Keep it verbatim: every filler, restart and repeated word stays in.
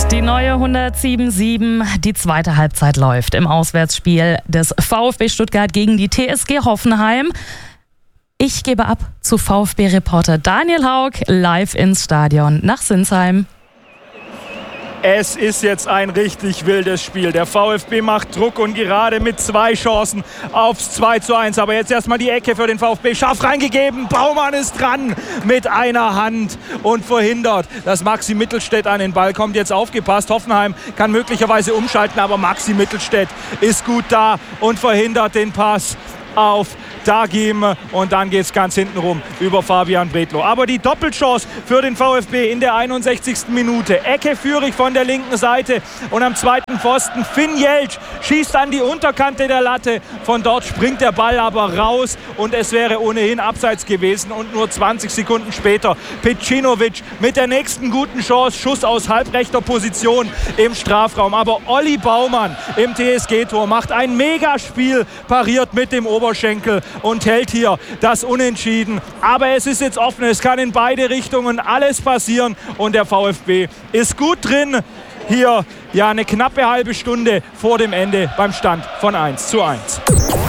Die neue hundertsieben Komma sieben, die zweite Halbzeit läuft im Auswärtsspiel des VfB Stuttgart gegen die T S G Hoffenheim. Ich gebe ab zu VfB-Reporter Daniel Haug live ins Stadion nach Sinsheim. Es ist jetzt ein richtig wildes Spiel. Der VfB macht Druck und gerade mit zwei Chancen aufs zwei zu eins. Aber jetzt erstmal die Ecke für den VfB. Scharf reingegeben. Baumann ist dran mit einer Hand und verhindert, dass Maxi Mittelstädt an den Ball kommt. Jetzt aufgepasst. Hoffenheim kann möglicherweise umschalten, aber Maxi Mittelstädt ist gut da und verhindert den Pass auf Dagim und dann geht es ganz hinten rum über Fabian Bredlow. Aber die Doppelchance für den VfB in der einundsechzigsten Minute. Ecke Führig von der linken Seite und am zweiten Pfosten Finn Jeltsch schießt an die Unterkante der Latte. Von dort springt der Ball aber raus und es wäre ohnehin abseits gewesen. Und nur zwanzig Sekunden später Pecinovic mit der nächsten guten Chance. Schuss aus halbrechter Position im Strafraum. Aber Olli Baumann im T S G-Tor macht ein Megaspiel, pariert mit dem Oberschenkel und hält hier das Unentschieden. Aber es ist jetzt offen, es kann in beide Richtungen alles passieren und der VfB ist gut drin. Hier ja eine knappe halbe Stunde vor dem Ende beim Stand von eins zu eins.